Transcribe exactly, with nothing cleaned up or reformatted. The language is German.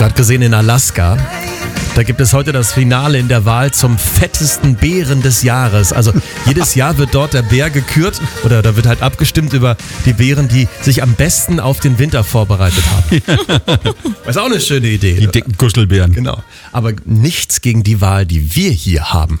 gerade gesehen in Alaska. Da gibt es heute das Finale in der Wahl zum fettesten Bären des Jahres. Also jedes Jahr wird dort der Bär gekürt oder da wird halt abgestimmt über die Bären, die sich am besten auf den Winter vorbereitet haben. Das ist auch eine schöne Idee. Die dicken Kuschelbären. Genau. Aber nichts gegen die Wahl, die wir hier haben.